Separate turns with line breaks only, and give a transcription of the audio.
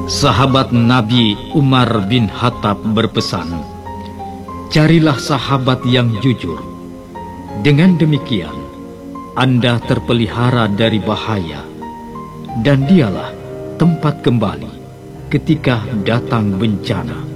Sahabat Nabi Umar bin Khattab berpesan, carilah sahabat yang jujur. Dengan demikian, Anda terpelihara dari bahaya, dan dialah tempat kembali ketika datang bencana.